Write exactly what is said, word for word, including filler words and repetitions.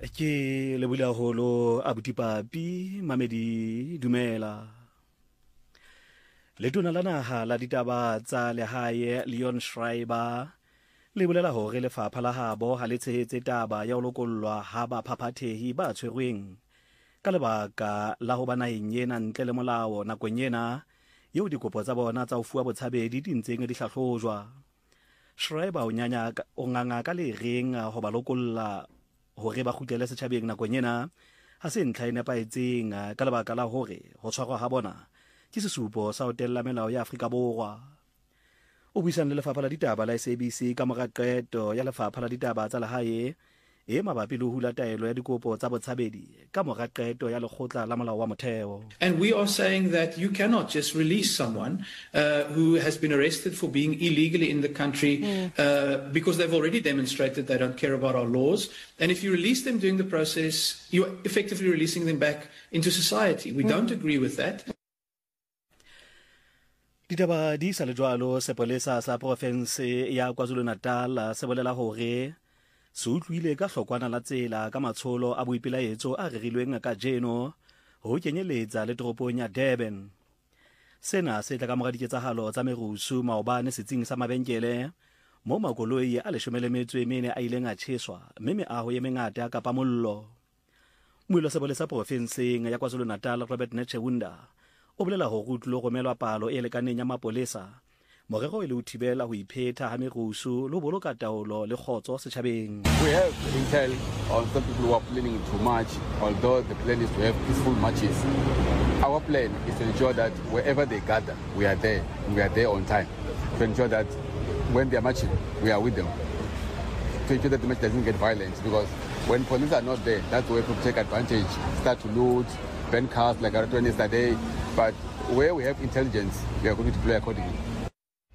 Ke le bula holo abuti papi mamedi dumela. Letona la naha la ditaba tsa lehae Leon Schreiber le bolela hore lefapha la habo ha le tshehetse taba ya ho lokollwa ha ba phaphathehi ba tshwerweng ka lebaka la ho ba naheng ena ntle le molao nakong ena eo dikopo tsa bona tsa ho fuwa botshabedi di ntseng di hlahlojwa. Schreiber o nyanya o nganga ka le reng ho ba lokolla hore ba kgutlele setjhabeng nakong ena ha se ntlha e nepahetseng ka lebaka la hore ho tshwarwa ha bona ke sesupo sa ho tella melao ya Afrika Borwa. O buisana le lefapha la ditaba la S A B C ka mora qeto ya lefapha la ditaba tsa lehae e mabapi le ho hula taelo ya dikopo tsa botshabedi ka mora qeto ya lekgotla la molao wa motheo. And we are saying that you cannot just release someone uh, who has been arrested for being illegally in the country mm. uh, because they've already demonstrated they don't care about our laws. And if you release them during the process, you're effectively releasing them back into society. We mm. don't agree with that. Ditaba di sa le jwalo, sepolesa sa province ya KwaZulu-Natal se bolela hore se utlwile ka hlokwana la tsela ka matsholo a boipelaetso a rerilweng ka jeno ho kenyeletsa le toropong ya Durban. Sena se tla ka mora diketsahalo tsa merusu maobane setsing sa mabenkele mo makoloi a leshome le metso e mene a ileng a tjheswa mme meaho ye mengata ka pamollo. Moilo sepolesa provinceng ya KwaZulu-Natal Robert Nechewunda o bolela hore o tlilo romelwa palo e lekaneng ya mapolesa morero e le ho thibela ho iphetha ha merusu le ho boloka taolo le kgotso setjhabeng. We have intel on some people who are planning to march, although the plan is to have peaceful marches. Our plan is to ensure that wherever they gather, we are there, and we are there on time, to ensure that when they are marching, we are with them, to ensure that the march doesn't get violent, because when police are not there, that's where people take advantage, start to loot, burn cars like I did yesterday. But where we have intelligence, we are going to deploy accordingly.